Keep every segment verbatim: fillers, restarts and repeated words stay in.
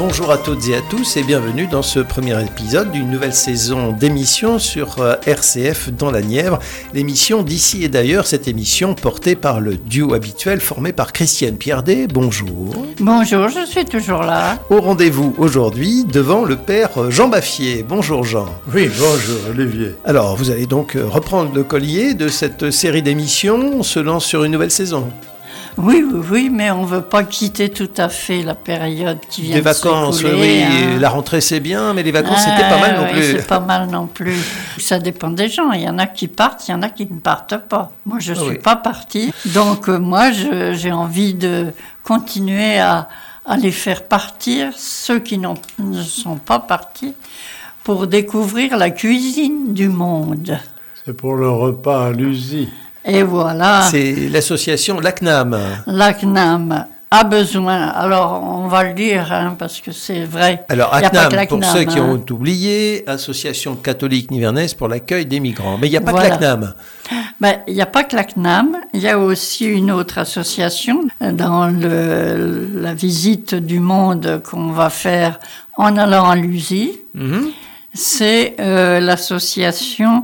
Bonjour à toutes et à tous et bienvenue dans ce premier épisode d'une nouvelle saison d'émissions sur R C F dans la Nièvre. L'émission d'ici et d'ailleurs, cette émission portée par le duo habituel formé par Christiane Piardet. Bonjour. Bonjour, je suis toujours là. Au rendez-vous aujourd'hui devant le père Jean Baffier. Bonjour Jean. Oui, bonjour Olivier. Alors, vous allez donc reprendre le collier de cette série d'émissions. On se lance sur une nouvelle saison. Oui, oui, oui, mais on ne veut pas quitter tout à fait la période qui vient des de vacances, s'écouler. Oui, hein. La rentrée c'est bien, mais les vacances Ah, c'était pas mal non oui, plus. c'est pas mal non plus. Ça dépend des gens. Il y en a qui partent, il y en a qui ne partent pas. Moi, je ne suis oui. pas partie. Donc, euh, moi, je, j'ai envie de continuer à, à les faire partir, ceux qui n'ont, ne sont pas partis, pour découvrir la cuisine du monde. C'est pour le repas à l'U S I. Et voilà. C'est l'association L A C N A M. L'A C N A M a besoin, alors on va le dire, hein, parce que c'est vrai. Alors Il y a pas que A C N A M, pour l'A C N A M, ceux qui hein. ont oublié, Association catholique nivernaise pour l'accueil des migrants. Mais il n'y a pas Voilà. que l'A C N A M. Ben, il n'y a pas que l'A C N A M, il y a aussi une autre association dans le, la visite du monde qu'on va faire en allant à l'U S I. Mm-hmm. C'est euh, l'association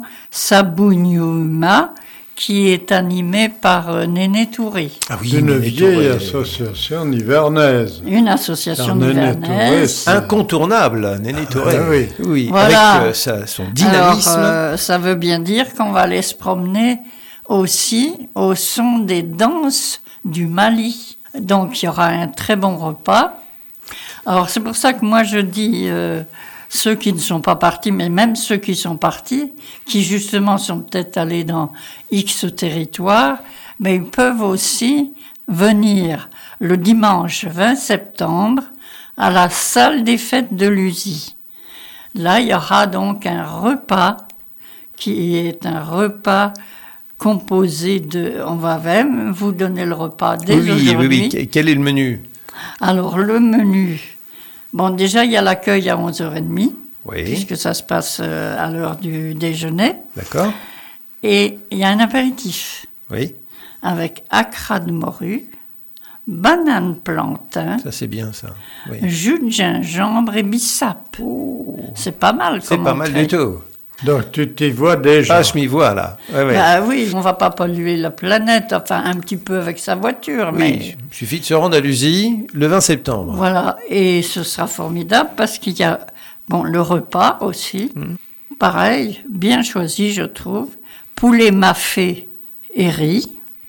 Sabunyuma, qui est animée par euh, Néné Touré. Ah oui, Une mais vieille Touré. association nivernaise. Une association Car Néné nivernaise. Touré, Incontournable, Néné Touré. Ah oui. oui Voilà. avec euh, sa- son dynamisme. Alors, euh, ça veut bien dire qu'on va aller se promener aussi au son des danses du Mali. Donc, il y aura un très bon repas. Alors, c'est pour ça que moi, je dis, euh, ceux qui ne sont pas partis, mais même ceux qui sont partis, qui justement sont peut-être allés dans X territoire, mais ils peuvent aussi venir le dimanche vingt septembre à la salle des fêtes de l'U S I. Là, il y aura donc un repas qui est un repas composé de... On va même vous donner le repas dès oui, oui, aujourd'hui. oui, oui. Quel est le menu? Alors, le menu... Bon, déjà, il y a l'accueil à onze heures trente, Oui, puisque ça se passe euh, à l'heure du déjeuner. d'accord. Et il y a un apéritif Oui, avec accra de morue, banane plantain, ça c'est bien ça. Oui. jus de gingembre et bissap. C'est pas mal C'est comme pas mal entrée. du tout. Donc tu t'y vois déjà. Ah, je m'y vois là. Ouais, ouais. Bah oui, on va pas polluer la planète, enfin un petit peu avec sa voiture, mais Oui, il suffit de se rendre à l'U S I le vingt septembre. voilà. Et ce sera formidable parce qu'il y a, bon, le repas aussi, pareil, bien choisi je trouve, poulet mafé et riz,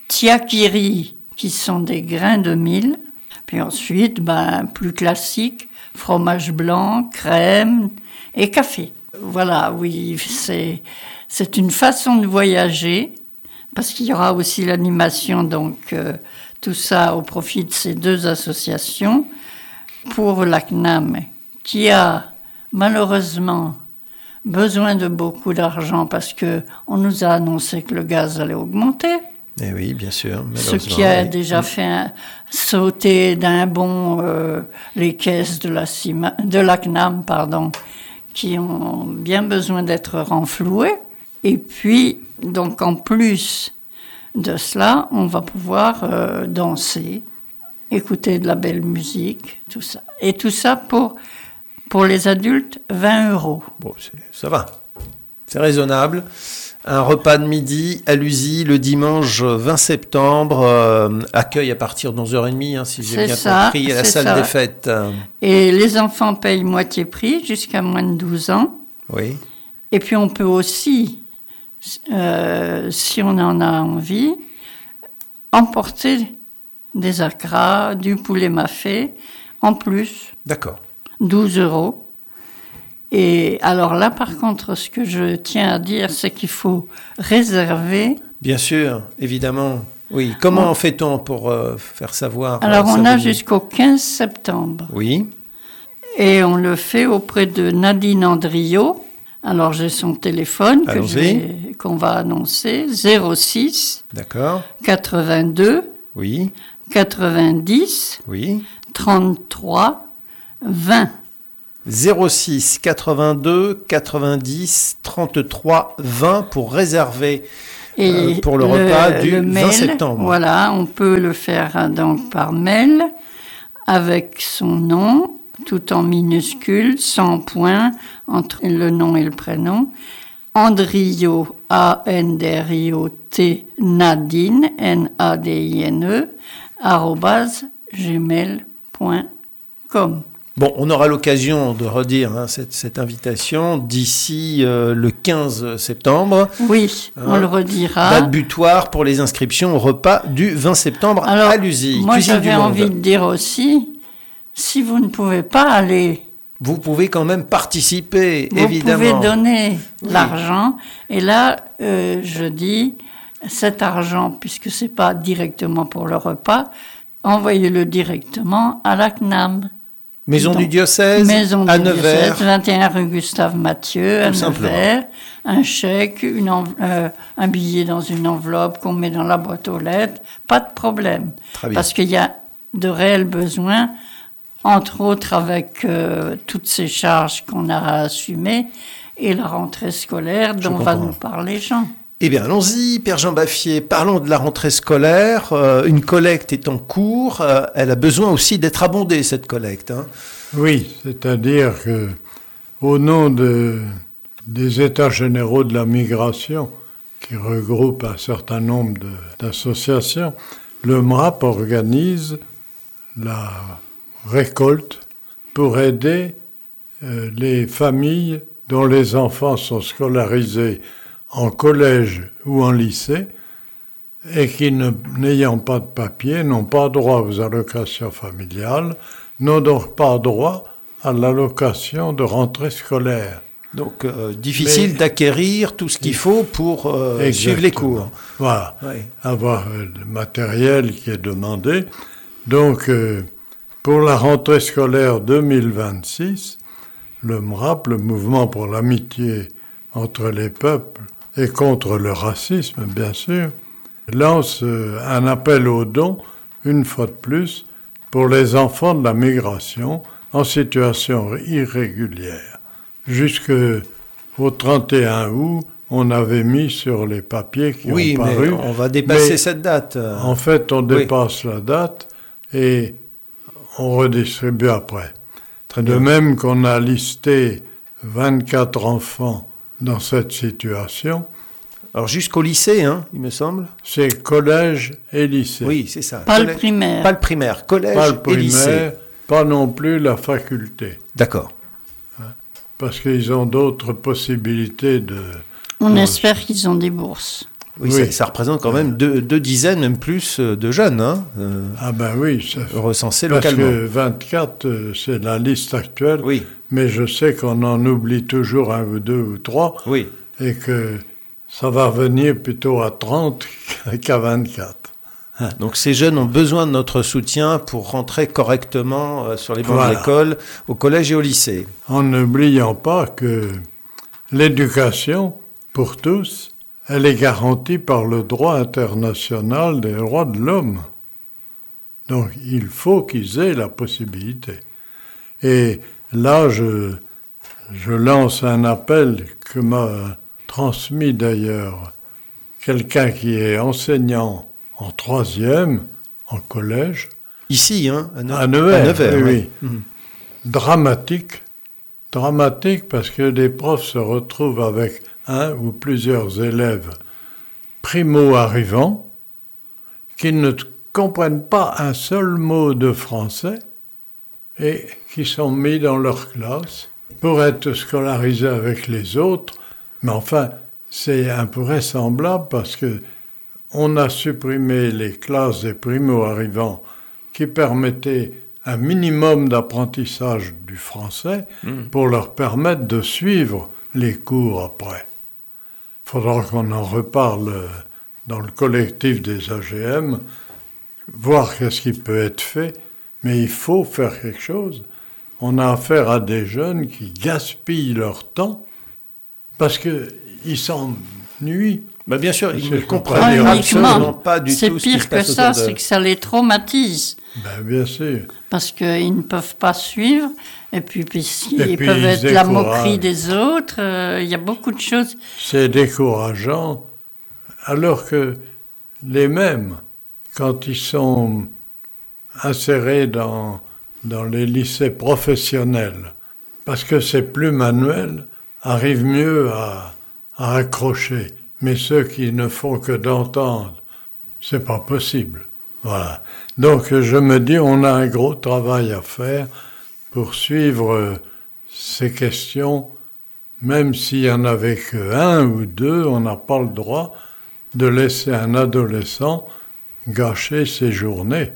tiakiri qui sont des grains de mil, puis ensuite, ben, plus classique, fromage blanc, crème et café. Voilà, oui, c'est, c'est une façon de voyager, parce qu'il y aura aussi l'animation, donc euh, tout ça au profit de ces deux associations, pour l'A C N A M, qui a malheureusement besoin de beaucoup d'argent, parce qu'on nous a annoncé que le gaz allait augmenter, Eh oui, bien sûr. ce qui a oui. déjà fait un- sauter d'un bond euh, les caisses de la, Cima- de l'A C N A M, pardon, qui ont bien besoin d'être renflouées. Et puis, donc en plus de cela, on va pouvoir euh, danser, écouter de la belle musique, tout ça. Et tout ça pour, pour les adultes, vingt euros. Bon, c'est- ça va. C'est raisonnable. Un repas de midi à l'U S I le dimanche vingt septembre. euh, accueil à partir de onze heures trente, hein, si j'ai C'est bien ça, compris, à la c'est salle ça. des fêtes. Et les enfants payent moitié prix jusqu'à moins de douze ans. Oui. Et puis on peut aussi, euh, si on en a envie, emporter des accras, du poulet mafé, en plus, D'accord. douze euros. Et alors là, par contre, ce que je tiens à dire, c'est qu'il faut réserver. Bien sûr, évidemment. Oui. Comment fait-on pour euh, faire savoir Alors euh, on ça a venue jusqu'au quinze septembre. Oui. Et on le fait auprès de Nadine Andriot. Alors j'ai son téléphone que je Allons-y. vais- qu'on va annoncer, zéro six D'accord. quatre-vingt-deux Oui. quatre-vingt-dix Oui. trente-trois vingt. zéro six quatre-vingt-deux quatre-vingt-dix trente-trois vingt pour réserver euh, pour le, repas du le mail, vingt septembre. Voilà, on peut le faire hein, donc par mail avec son nom, tout en minuscules, sans point, entre le nom et le prénom. Andriot, A N D R I O T, Nadine, N A D I N E, arrobase gmail point com. Bon, on aura l'occasion de redire hein, cette, cette invitation d'ici euh, le quinze septembre. Oui, hein, on le redira. Date butoir pour les inscriptions au repas du vingt septembre Alors, à Lusy. Moi, Cuisine du j'avais Monde. envie de dire aussi, si vous ne pouvez pas aller, Vous pouvez quand même participer, vous évidemment. pouvez donner Oui. l'argent. Et là, euh, je dis, cet argent, puisque c'est pas directement pour le repas, envoyez-le directement à la C N A M. Maison Donc, du diocèse, Maison à du Nevers. diocèse, vingt et un rue Gustave Mathieu, à Tout simplement. Nevers. Un chèque, une env- euh, un billet dans une enveloppe qu'on met dans la boîte aux lettres, pas de problème. Très bien. Parce qu'il y a de réels besoins, entre autres avec euh, toutes ces charges qu'on a à assumer et la rentrée scolaire dont va comprends. nous parler Jean. Eh bien, allons-y, Père Jean Baffier, parlons de la rentrée scolaire. Euh, une collecte est en cours. Euh, elle a besoin aussi d'être abondée, cette collecte. Hein. Oui, c'est-à-dire que au nom de, des États généraux de la migration, qui regroupent un certain nombre de- d'associations, le M R A P organise la récolte pour aider euh, les familles dont les enfants sont scolarisés en collège ou en lycée et qui, ne- n'ayant pas de papier, n'ont pas droit aux allocations familiales, n'ont donc pas droit à l'allocation de rentrée scolaire. Donc, euh, difficile Mais- d'acquérir tout ce qu'il faut pour euh, Exactement. suivre les cours. Voilà, Oui. avoir euh, le matériel qui est demandé. Donc, euh, pour la rentrée scolaire deux mille vingt-six, le M R A P, le Mouvement pour l'amitié entre les peuples et contre le racisme, bien sûr, lance euh, un appel aux dons, une fois de plus, pour les enfants de la migration en situation irrégulière. Jusqu'au trente et un août, on avait mis sur les papiers qui Oui, ont mais paru. on va dépasser mais cette date. euh. En fait, on Oui. dépasse la date et on redistribue après. Très De bien. même qu'on a listé vingt-quatre enfants dans cette situation, Alors, jusqu'au lycée, hein, il me semble. c'est collège et lycée. Oui, c'est ça. Pas le Collège- primaire. Pas le primaire, collège Pas le et lycée. primaire, pas non plus la faculté, D'accord. parce qu'ils ont d'autres possibilités de... On Non, espère qu'ils ont des bourses. Oui, Oui. Ça, ça représente quand même deux, deux dizaines, même plus, euh, de jeunes hein, euh, Ah ben oui, ça fait... recensés Parce localement. que vingt-quatre, euh, c'est la liste actuelle, Oui, mais je sais qu'on en oublie toujours un ou deux ou trois, oui. et que ça va revenir plutôt à trente qu'à vingt-quatre. Donc ces jeunes ont besoin de notre soutien pour rentrer correctement euh, sur les bancs Voilà. de l'école, au collège et au lycée. En n'oubliant pas que l'éducation, pour tous, elle est garantie par le droit international des droits de l'homme. Donc il faut qu'ils aient la possibilité. Et là, je, je lance un appel que m'a transmis d'ailleurs quelqu'un qui est enseignant en troisième, en collège, Ici, hein, à, Ne- à Nevers. à Nevers, oui, ouais. oui. Dramatique. Dramatique parce que les profs se retrouvent avec un ou plusieurs élèves primo-arrivants qui ne t- comprennent pas un seul mot de français et qui sont mis dans leur classe pour être scolarisés avec les autres. Mais enfin, c'est invraisemblable parce que on a supprimé les classes des primo-arrivants qui permettaient un minimum d'apprentissage du français pour leur permettre de suivre les cours après. Il faudra qu'on en reparle euh, dans le collectif des A G M, voir qu'est-ce qui peut être fait, mais il faut faire quelque chose. On a affaire à des jeunes qui gaspillent leur temps parce qu'ils s'ennuient. Bah, bien sûr, C'est ils ne ce qu'on comprennent peut dire. absolument Uniquement. pas du C'est tout ce qui pire se que passe ça, autour d'eux. c'est que ça les traumatise. Ben, bien sûr. Parce qu'ils ne peuvent pas suivre, et puis puisqu'ils Et puis, peuvent ils être la découragent. moquerie des autres, euh, il y a beaucoup de choses. C'est décourageant, alors que les mêmes, quand ils sont insérés dans dans les lycées professionnels, parce que ces plus manuels arrivent mieux à, à accrocher. Mais ceux qui ne font que d'entendre, c'est pas possible. Voilà. Donc je me dis, on a un gros travail à faire pour suivre ces questions, même s'il n'y en avait qu'un ou deux, on n'a pas le droit de laisser un adolescent gâcher ses journées.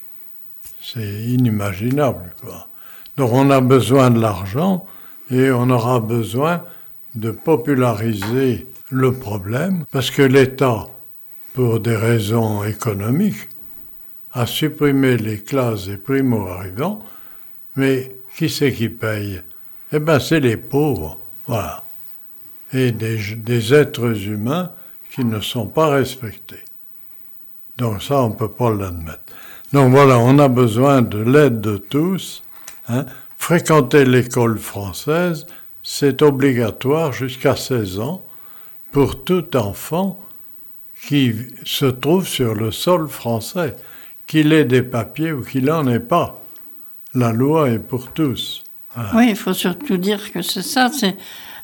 C'est inimaginable, quoi. Donc on a besoin de l'argent et on aura besoin de populariser le problème, parce que l'État, pour des raisons économiques, a supprimé les classes des primo-arrivants, mais qui c'est qui paye? Eh bien, c'est les pauvres, voilà. Et des, des êtres humains qui ne sont pas respectés. Donc ça, on ne peut pas l'admettre. Donc voilà, on a besoin de l'aide de tous. Hein. Fréquenter l'école française, c'est obligatoire jusqu'à seize ans pour tout enfant qui se trouve sur le sol français, qu'il ait des papiers ou qu'il n'en ait pas. La loi est pour tous. Voilà. Oui, il faut surtout dire que c'est ça, c'est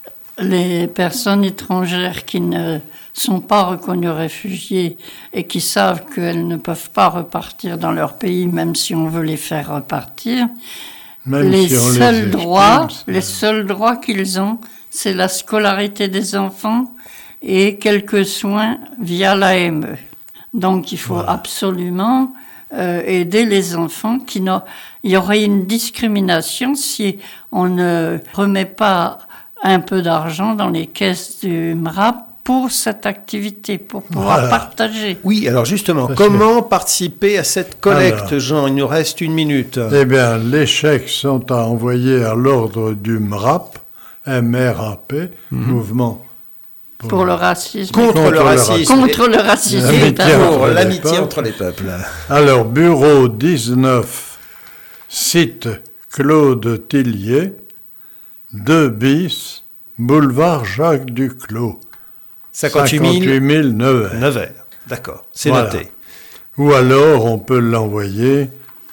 les personnes étrangères qui ne sont pas reconnues réfugiées et qui savent qu'elles ne peuvent pas repartir dans leur pays, même si on veut les faire repartir. Même les si on seuls les droits, exprime, les seuls droits qu'ils ont, c'est la scolarité des enfants et quelques soins via l'A M E. Donc il faut voilà. absolument euh, aider les enfants qui n'ont... Il y aurait une discrimination si on ne remet pas un peu d'argent dans les caisses du M R A P pour cette activité, pour pouvoir voilà. partager. Oui, alors justement, Parce comment que... participer à cette collecte, alors, Jean? Il nous reste une minute. Eh bien, les chèques sont à envoyer à l'ordre du M R A P, M R A P, mm-hmm. Mouvement pour, pour le racisme. Contre, contre le racisme. Contre le racisme. L'amitié entre, l'amitié entre les peuples. Alors, bureau dix-neuf, site Claude Tillier, deux bis, boulevard Jacques Duclos. cinquante-huit mille Nevers. Nevers, d'accord, c'est voilà. noté. Ou alors, on peut l'envoyer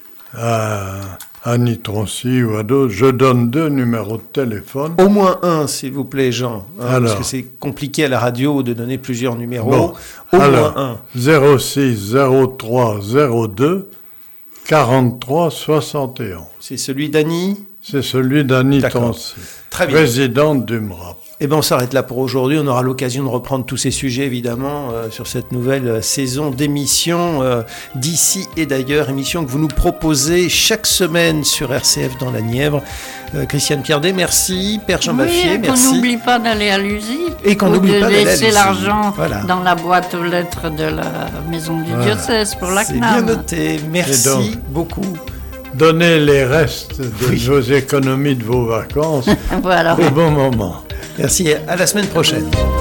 à Annie Troncy ou à d'autres. Je donne deux numéros de téléphone. Au moins un, s'il vous plaît, Jean. Hein, alors, parce que c'est compliqué à la radio de donner plusieurs numéros. Bon, Au alors, moins un. zéro six zéro trois zéro deux quarante-trois soixante et onze. C'est celui d'Annie? C'est celui d'Annie Troncy, présidente du M R A P. Eh bien, on s'arrête là pour aujourd'hui. On aura l'occasion de reprendre tous ces sujets, évidemment, euh, sur cette nouvelle euh, saison d'émissions euh, d'ici et d'ailleurs, émission que vous nous proposez chaque semaine sur R C F dans la Nièvre. Euh, Christiane Pierdet, merci. Père Jean oui, Baffier, merci. Qu'on n'oublie pas d'aller à l'U S I. Et qu'on n'oublie pas d'aller à l'U S I. De laisser l'argent voilà. dans la boîte aux lettres de la maison du voilà. diocèse pour la C N A M. C'est bien noté. Merci donc, beaucoup. Donnez les restes de oui. vos économies de vos vacances voilà. au bon moment. Merci, à la semaine prochaine.